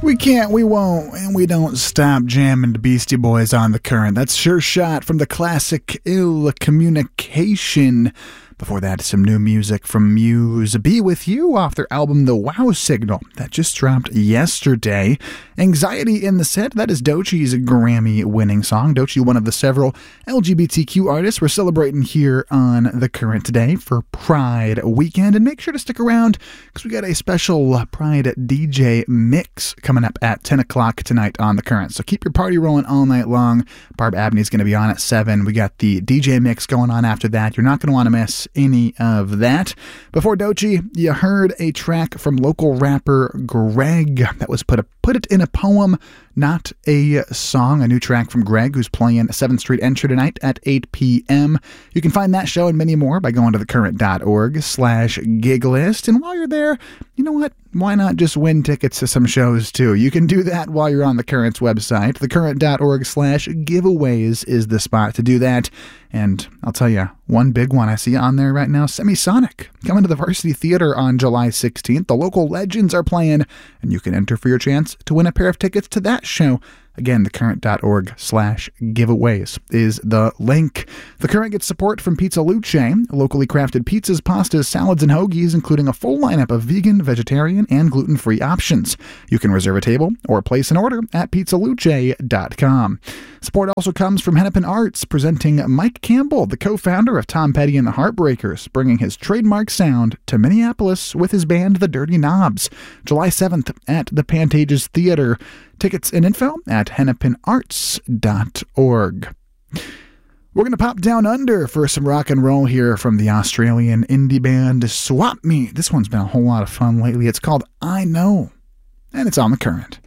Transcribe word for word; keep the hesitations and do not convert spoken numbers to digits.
We can't, we won't, and we don't stop jamming the Beastie Boys on the current. That's Sure Shot from the classic Ill Communication. Before that, some new music from Muse, Be With You, off their album The Wow Signal, that just dropped yesterday. Anxiety in the Set, that is Doechie's Grammy-winning song. Doechie, one of the several L G B T Q artists we're celebrating here on The Current today for Pride Weekend. And make sure to stick around, because we got a special Pride D J mix coming up at ten o'clock tonight on The Current. So keep your party rolling all night long. Barb Abney's going to be on at seven. We got the D J mix going on after that. You're not going to want to miss any of that. Before Doechie, you heard a track from local rapper Greg that was put a, put it in a poem, not a song. A new track from Greg, who's playing seventh Street Entry tonight at eight p.m. You can find that show and many more by going to thecurrent.org slash gig list. And while you're there, you know what? Why not just win tickets to some shows too? You can do that while you're on the Current's website. Thecurrent.org slash giveaways is the spot to do that. And I'll tell you, one big one I see on there right now, Semisonic, coming to the Varsity Theater on July sixteenth. The local legends are playing, and you can enter for your chance to win a pair of tickets to that show. Again, thecurrent.org slash giveaways is the link. The Current gets support from Pizza Luce, locally crafted pizzas, pastas, salads, and hoagies, including a full lineup of vegan, vegetarian, and gluten-free options. You can reserve a table or place an order at pizza luce dot com. Support also comes from Hennepin Arts, presenting Mike Campbell, the co-founder of Tom Petty and the Heartbreakers, bringing his trademark sound to Minneapolis with his band The Dirty Knobs, July seventh at the Pantages Theater. Tickets and info at hennepin arts dot org. We're going to pop down under for some rock and roll here from the Australian indie band Swap Me. This one's been a whole lot of fun lately. It's called I Know, and it's on The Current.